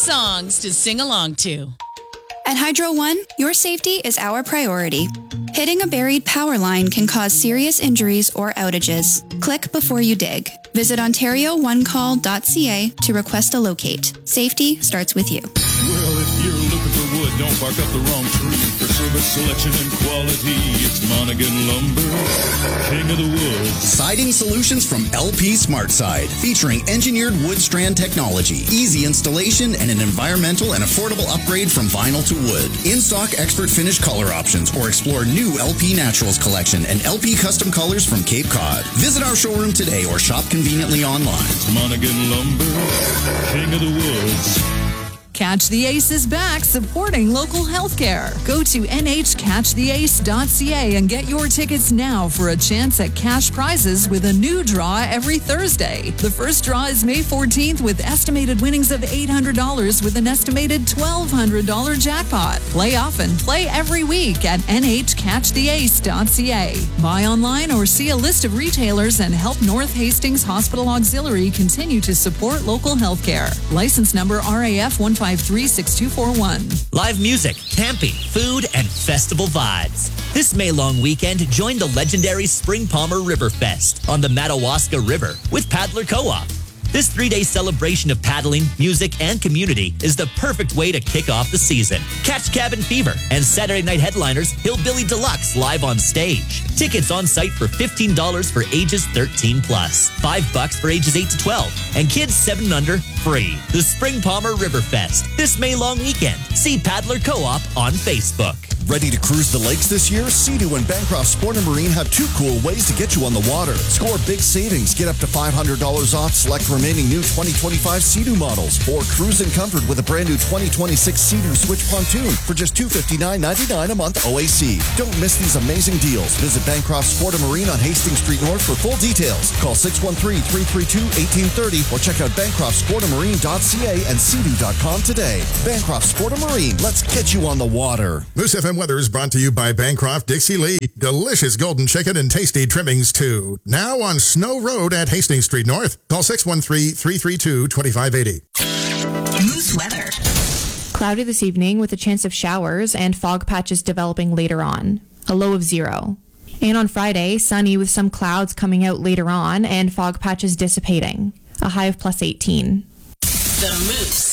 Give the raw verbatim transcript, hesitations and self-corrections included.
songs to sing along to. At Hydro One, your safety is our priority. Hitting a buried power line can cause serious injuries or outages. Click before you dig. Visit ontario one call dot c a to request a locate. Safety starts with you. Well, if you're looking for wood, don't bark up the wrong tree. For service, selection, and quality, it's Monaghan Lumber, king of the woods. Siding solutions from L P SmartSide, featuring engineered wood strand technology, easy installation, and an environmental and affordable upgrade from vinyl to wood. In-stock expert finish color options, or explore new L P Naturals collection and L P custom colors from Cape Cod. Visit our showroom today or shop conveniently online. Monaghan Lumber, king of the woods. Catch the Ace is back, supporting local healthcare. Go to n h catch the ace dot c a and get your tickets now for a chance at cash prizes with a new draw every Thursday. The first draw is May fourteenth with estimated winnings of eight hundred dollars with an estimated twelve hundred dollars jackpot. Play often, play every week at n h catch the ace dot c a. Buy online or see a list of retailers and help North Hastings Hospital Auxiliary continue to support local healthcare. License number R A F one five three six two four one. Live music, camping, food, and festival vibes. This May long weekend, join the legendary Spring Palmer River Fest on the Madawaska River with Paddler Co-op. This three-day celebration of paddling, music, and community is the perfect way to kick off the season. Catch Cabin Fever and Saturday night headliners Hillbilly Deluxe live on stage. Tickets on site for fifteen dollars for ages thirteen plus, five bucks for ages eight to twelve, and kids seven and under free. The Spring Palmer River Fest, this May long weekend. See Paddler Co-op on Facebook. Ready to cruise the lakes this year? Sea-Doo and Bancroft Sport and Marine have two cool ways to get you on the water. Score big savings. Get up to five hundred dollars off select remaining new twenty twenty-five Sea-Doo models. Or cruise in comfort with a brand new twenty twenty-six Sea-Doo Switch Pontoon for just two hundred fifty-nine dollars and ninety-nine cents a month O A C. Don't miss these amazing deals. Visit Bancroft Sport and Marine on Hastings Street North for full details. Call six one three, three three two, one eight three zero or check out bancroft sport and marine dot c a and sea doo dot com today. Bancroft Sport and Marine. Let's get you on the water. Moose F M weather is brought to you by Bancroft Dixie Lee. Delicious golden chicken and tasty trimmings, too. Now on Snow Road at Hastings Street North. Call six one three, three three two, two five eight zero. Moose weather. Cloudy this evening with a chance of showers and fog patches developing later on. A low of zero. And on Friday, sunny with some clouds coming out later on and fog patches dissipating. A high of plus eighteen. The Moose.